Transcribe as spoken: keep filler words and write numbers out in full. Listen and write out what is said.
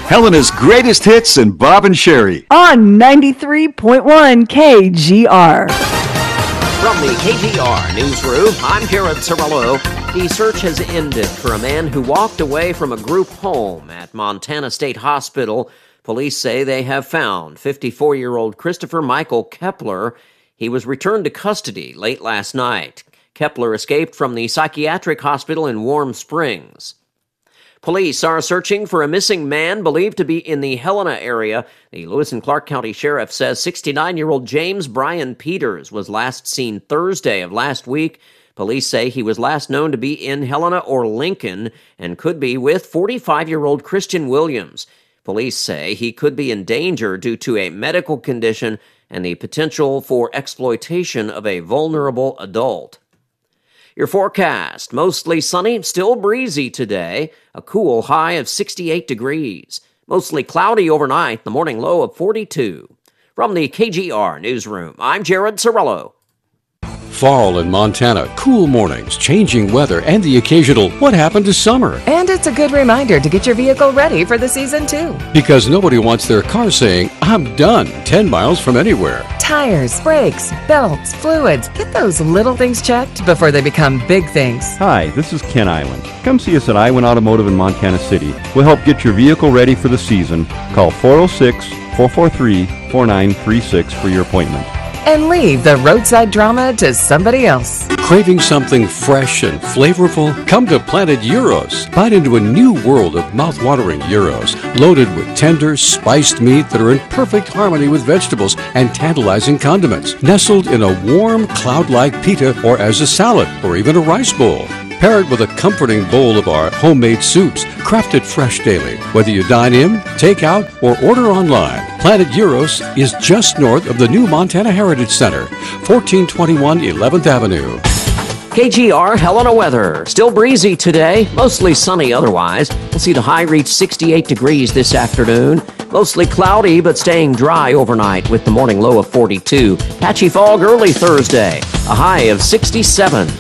Helena's greatest hits and Bob and Sherry. On ninety-three point one K G R. From the K G R newsroom, I'm Jared Cirillo. The search has ended for a man who walked away from a group home at Montana State Hospital. Police say they have found fifty-four-year-old Christopher Michael Kepler. He was returned to custody late last night. Kepler escaped from the psychiatric hospital in Warm Springs. Police are searching for a missing man believed to be in the Helena area. The Lewis and Clark County Sheriff says sixty-nine-year-old James Brian Peters was last seen Thursday of last week. Police say he was last known to be in Helena or Lincoln and could be with forty-five-year-old Christian Williams. Police say he could be in danger due to a medical condition and the potential for exploitation of a vulnerable adult. Your forecast, mostly sunny, still breezy today, a cool high of sixty-eight degrees. Mostly cloudy overnight, the morning low of forty-two. From the K G R newsroom, I'm Jared Cirillo. Fall in Montana, cool mornings, changing weather, and the occasional what happened to summer. And it's a good reminder to get your vehicle ready for the season too. Because nobody wants their car saying, I'm done, ten miles from anywhere. Tires, brakes, belts, fluids. Get those little things checked before they become big things. Hi, this is Ken Island. Come see us at Iwan Automotive in Montana City. We'll help get your vehicle ready for the season. Call four oh six, four four three, four nine three six for your appointment. And leave the roadside drama to somebody else. Craving something fresh and flavorful? Come to Planet Gyros. Bite into a new world of mouth-watering gyros, loaded with tender, spiced meat that are in perfect harmony with vegetables and tantalizing condiments, nestled in a warm, cloud-like pita or as a salad or even a rice bowl. Pair it with a comforting bowl of our homemade soups, crafted fresh daily. Whether you dine in, take out, or order online, Planet Gyros is just north of the new Montana Heritage Center, fourteen twenty-one eleventh Avenue. K G R Helena weather. Still breezy today, mostly sunny otherwise. We'll see the high reach sixty-eight degrees this afternoon. Mostly cloudy, but staying dry overnight with the morning low of forty-two. Patchy fog early Thursday, a high of sixty-seven.